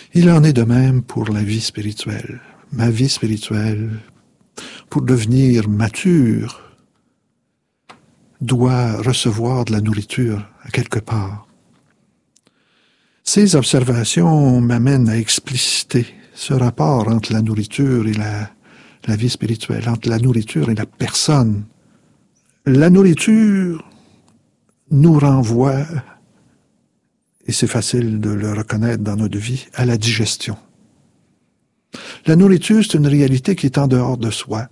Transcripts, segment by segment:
Il en est de même pour la vie spirituelle. Ma vie spirituelle, pour devenir mature, doit recevoir de la nourriture à quelque part. Ces observations m'amènent à expliciter ce rapport entre la nourriture et la vie spirituelle, entre la nourriture et la personne. La nourriture nous renvoie, et c'est facile de le reconnaître dans notre vie, à la digestion. La nourriture, c'est une réalité qui est en dehors de soi,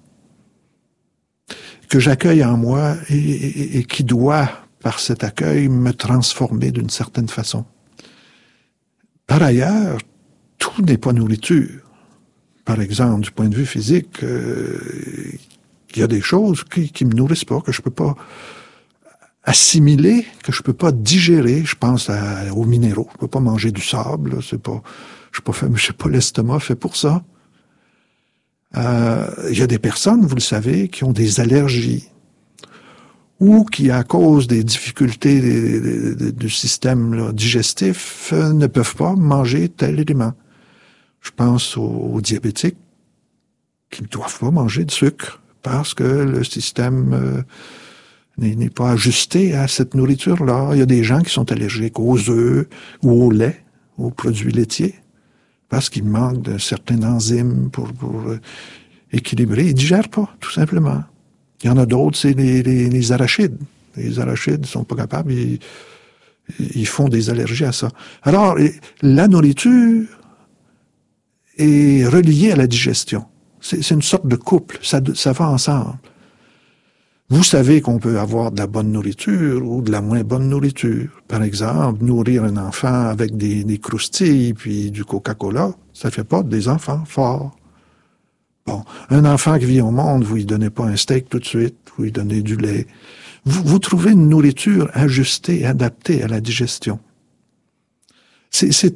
que j'accueille en moi et qui doit, par cet accueil, me transformer d'une certaine façon. Par ailleurs, tout n'est pas nourriture. Par exemple, du point de vue physique, il y a des choses qui me nourrissent pas, que je peux pas assimiler, que je peux pas digérer. Je pense aux minéraux. Je peux pas manger du sable. Là, c'est pas, je sais pas l'estomac fait pour ça. Il y a des personnes, vous le savez, qui ont des allergies ou qui, à cause des difficultés du système là, digestif, ne peuvent pas manger tel élément. Je pense aux diabétiques qui ne doivent pas manger de sucre parce que le système n'est pas ajusté à cette nourriture-là. Il y a des gens qui sont allergiques aux œufs ou au lait, aux produits laitiers, parce qu'il manque de certaines enzymes pour équilibrer. Ils ne digèrent pas, tout simplement. Il y en a d'autres, c'est les arachides. Les arachides ne sont pas capables, ils font des allergies à ça. Alors, la nourriture est reliée à la digestion. C'est une sorte de couple, ça va ensemble. Vous savez qu'on peut avoir de la bonne nourriture ou de la moins bonne nourriture. Par exemple, nourrir un enfant avec des croustilles puis du Coca-Cola, ça fait pas des enfants forts. Bon, un enfant qui vit au monde, vous lui donnez pas un steak tout de suite, vous lui donnez du lait. Vous trouvez une nourriture ajustée, adaptée à la digestion. C'est